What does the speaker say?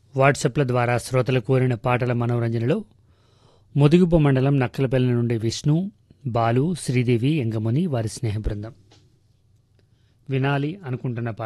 వాట్సాప్ల ద్వారా శ్రోతలు కోరిన పాటల మనోరంజనలో ముదిగుబ్బ మండలం నక్కలపల్లి నుండి విష్ణు, బాలు, శ్రీదేవి, ఎంగముని వారి స్నేహ బృందం వినాలి అనుకుంటున్న పాట